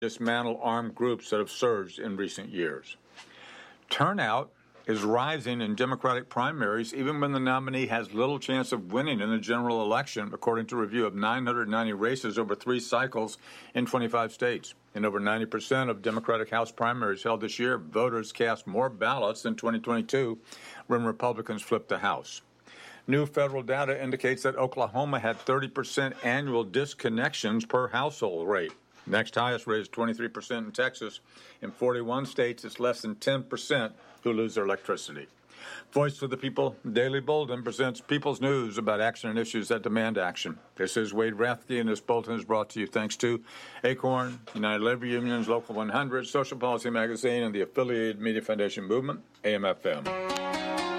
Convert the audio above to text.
dismantle armed groups that have surged in recent years. Turnout is rising in Democratic primaries, even when the nominee has little chance of winning in the general election, according to a review of 990 races over 3 cycles in 25 states. In over 90% of Democratic House primaries held this year, voters cast more ballots than 2022 when Republicans flipped the House. New federal data indicates that Oklahoma had 30% annual disconnections per household rate. Next highest rate is 23% in Texas. In 41 states, it's less than 10% who lose their electricity. Voice for the People, Daily Bulletin presents People's News about action and issues that demand action. This is Wade Rathke, and this bulletin is brought to you thanks to Acorn, United Labor Unions, Local 100, Social Policy Magazine, and the affiliated Media Foundation Movement, AM/FM.